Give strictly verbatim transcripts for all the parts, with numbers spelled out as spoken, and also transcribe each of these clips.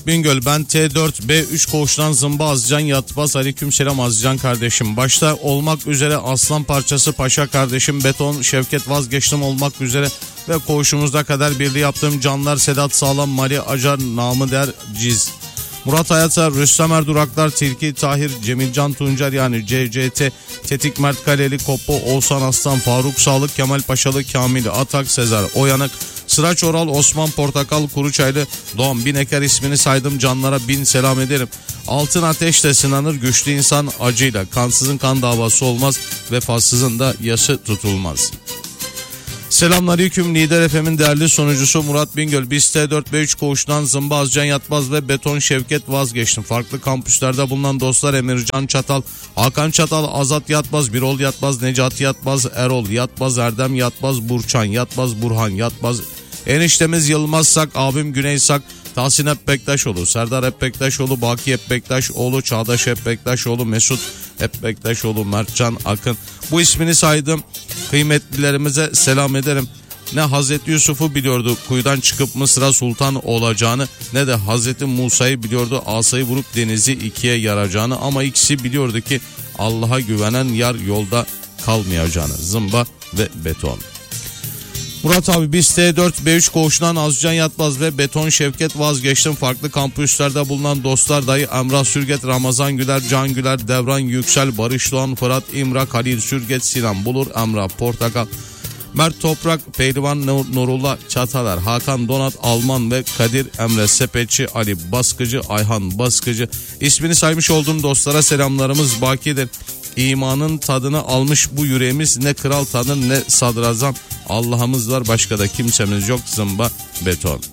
Bingöl, ben T dört B üç koğuştan Zımba Azcan Yatmaz. Aleykümselam Azcan kardeşim. Başta olmak üzere Aslan Parçası Paşa kardeşim, Beton Şevket Vazgeçtim olmak üzere ve koğuşumuzda kader birliği yaptığım canlar Sedat Sağlam, Mali Acar, Namı Der Ciz, Murat Hayata, Rüstem Erduraklar, Tilki Tahir, Cemilcan Tuncer yani C C T, Tetik Mert Kaleli, Koppo, Oğuzhan Aslan, Faruk Sağlık, Kemal Paşalı, Kamil Atak, Sezer Oyanık, Sıraç Oral, Osman Portakal, Kuruçaylı, Doğan Bineker ismini saydım canlara bin selam ederim. Altın ateşle sınanır güçlü insan acıyla, kansızın kan davası olmaz, vefasızın da yaşı tutulmaz. Selamünaleyküm, Lider F M'in değerli sonucusu Murat Bingöl. Biz T dört B üç koğuştan Zımba Azcan Yatmaz ve Beton Şevket Vazgeçtim. Farklı kampüslerde bulunan dostlar Emircan Çatal, Hakan Çatal, Azat Yatmaz, Birol Yatmaz, Necati Yatmaz, Erol Yatmaz, Erdem Yatmaz, Burçan Yatmaz, Burhan Yatmaz, eniştemiz Yılmaz Sak, abim Güney Sak, Tahsin Hep Bektaşoğlu, Serdar Hep Bektaşoğlu, Baki Hep Bektaşoğlu, Çağdaş Hep Bektaşoğlu, Mesut Hep Bektaşoğlu, Mertcan Akın. Bu ismini saydım kıymetlilerimize selam ederim. Ne Hazreti Yusuf'u biliyordu kuyudan çıkıp Mısır'a sultan olacağını, ne de Hazreti Musa'yı biliyordu asayı vurup denizi ikiye yaracağını, ama ikisi biliyordu ki Allah'a güvenen yar yolda kalmayacağını. Zımba ve Beton. Murat abi, biz T dört B üç koğuşundan Azcan Yatmaz ve Beton Şevket Vazgeçtim. Farklı kampüslerde bulunan dostlar dayı Emrah Sürget, Ramazan Güler, Can Güler, Devran Yüksel, Barış Doğan, Fırat İmra, Halil Sürget, Sinan Bulur, Emrah Portakal, Mert Toprak, Pehlivan Nurullah Çatalar, Hakan Donat Alman ve Kadir Emre Sepetçi, Ali Baskıcı, Ayhan Baskıcı. İsmini saymış olduğum dostlara selamlarımız bakidir. İmanın tadını almış bu yüreğimiz, ne kral tanır ne sadrazam, Allah'ımız var başka da kimsemiz yok. Zımba Beton.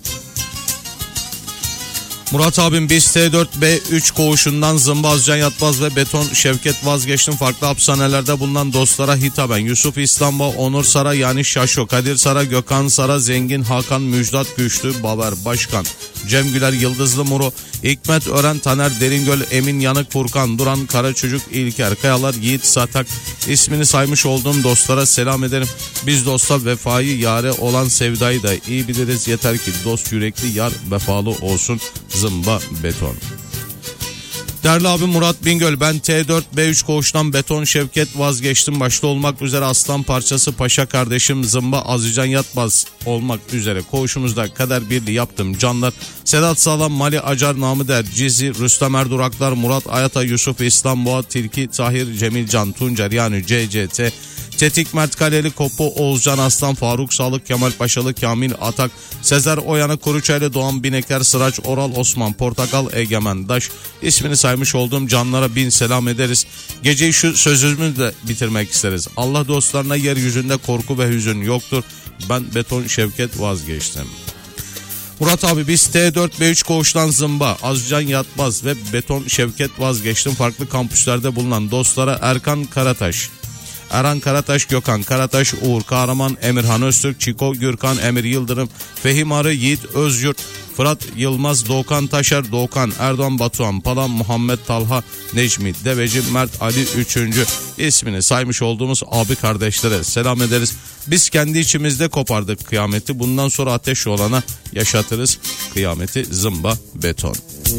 Murat abim, biz T dört B üç koğuşundan Zımba Azcan Yatmaz ve Beton Şevket Vazgeçtim. Farklı hapishanelerde bulunan dostlara hitaben Yusuf İstanbul, Onur Sara yani Şaşo, Kadir Sara, Gökhan Sara, Zengin Hakan, Müjdat Güçlü, Baver Başkan, Cem Güler, Yıldızlı Muru, Hikmet Ören, Taner Deringöl, Emin Yanık, Furkan Duran, Kara Çocuk, İlker Kayalar, Yiğit Satak. İsmini saymış olduğum dostlara selam ederim. Biz dosta vefayı yare olan sevdayı da iyi biliriz. Yeter ki dost yürekli yar vefalı olsun. Zımba Beton. Değerli abi Murat Bingöl, ben T dört B üç koğuştan Beton Şevket Vazgeçtim. Başta olmak üzere Aslan Parçası Paşa kardeşim, Zımba Azcan Yatmaz olmak üzere koğuşumuzda kader birliği yaptım canlar Sedat Sağlam, Mali Acar, Namı Der Cizi, Rüstem Erduraklar, Murat Ayata, Yusuf İstanbul, Tilki Tahir, Cemilcan Tuncer yani C C T, Tetik Mert Kaleli, Koppo, Oğuzcan Aslan, Faruk Sağlık, Kemal Paşalı, Kamil Atak, Sezer Oyanık, Kuruçaylı, Doğan Bineker, Sıraç Oral, Osman Portakal, Egemen Daş. İsmini saymış olduğum canlara bin selam ederiz. Geceyi şu sözümüzle bitirmek isteriz. Allah dostlarına yeryüzünde korku ve hüzün yoktur. Ben Beton Şevket Vazgeçtim. Murat abi, biz T dört B üç koğuştan Zımba Azcan Yatmaz ve Beton Şevket Vazgeçtim. Farklı kampüslerde bulunan dostlara Erkan Karataş, Erhan Karataş, Gökhan Karataş, Uğur Kahraman, Emirhan Öztürk, Çiko Gürkan, Emir Yıldırım, Fehim Arı, Yiğit Özyurt, Fırat Yılmaz, Doğukan Taşer, Doğukan Erdoğan, Batuhan Palan, Muhammed Talha, Necmi Deveci, Mert Ali Üçüncü. İsmini saymış olduğumuz abi kardeşlere selam ederiz. Biz kendi içimizde kopardık kıyameti. Bundan sonra ateş olana yaşatırız kıyameti. Zımba Beton.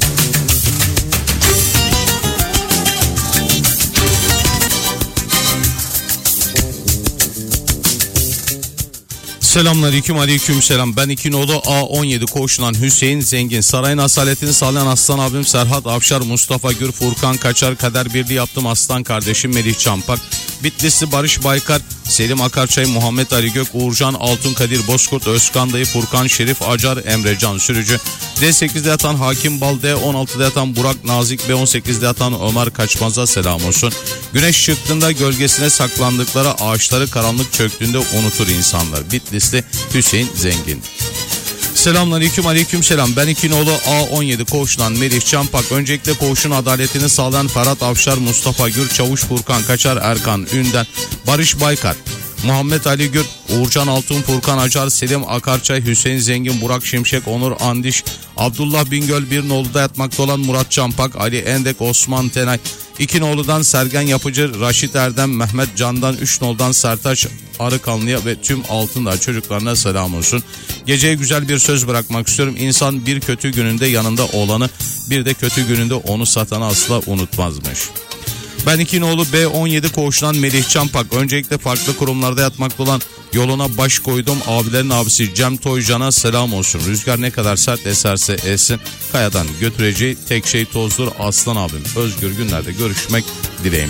Selamünaleyküm, aleyküm selam. Ben İkinoğlu A on yedi koğuşundan Hüseyin Zengin. Sarayın asaletini sağlayan aslan abim Serhat Avşar, Mustafa Gür, Furkan Kaçar, kader birliği yaptım aslan kardeşim Melih Çampak, Bitlisli Barış Baykar, Selim Akarçay, Muhammed Ali Gök, Uğurcan Altun, Kadir Bozkurt, Özkan Dayı, Furkan Şerif Acar, Emrecan Sürücü, D sekizde yatan Hakim Bal, D on altıda yatan Burak Nazik, B on sekizde yatan Ömer Kaçmaz'a selam olsun. Güneş çıktığında gölgesine saklandıkları ağaçları karanlık çöktüğünde unutur insanlar. Bitlisli Hüseyin Zengin. Selamünaleyküm, aleyküm selam. Ben İkinoğlu A on yedi koğuşundan Melih Çampak. Öncelikle koğuşun adaletini sağlayan Ferhat Avşar, Mustafa Gür, Çavuş Furkan Kaçar, Erkan Ünden, Barış Baykar, Muhammed Ali Gür, Uğurcan Altun, Furkan Acar, Selim Akarçay, Hüseyin Zengin, Burak Şimşek, Onur Andiş, Abdullah Bingöl, bir noluda yatmakta olan Murat Çampak, Ali Endek, Osman Tenay, İkinoğlu'dan Sergen Yapıcı, Raşit Erdem, Mehmet Can'dan, Üçnol'dan Sertaç Arıkanlı'ya ve tüm Altındağ çocuklarına selam olsun. Geceye güzel bir söz bırakmak istiyorum. İnsan bir kötü gününde yanında olanı, bir de kötü gününde onu satanı asla unutmazmış. Ben İkinoğlu B on yedi koğuşundan Melih Çampak. Öncelikle farklı kurumlarda yatmakta olan yoluna baş koydum abilerin abisi Cem Toycan'a selam olsun. Rüzgar ne kadar sert eserse esin, kayadan götüreceği tek şey tozdur aslan abim. Özgür günlerde görüşmek dileğim.